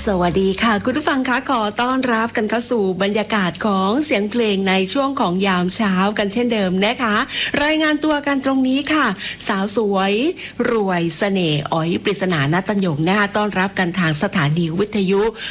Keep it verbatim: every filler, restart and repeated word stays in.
สวัสดีค่ะคุณผู้ฟังคะขอต้อนรับกันเข้าสู่บรรยากาศของเสียงเพลงในช่วงของยามเช้ากันเช่นเดิมนะคะรายงานตัวกันตรงนี้ค่ะสาวสวยรวยเสน่ห์อ๋อยปริศนาณตัญญงนะคะต้อนรับกันทางสถานีวิทยุ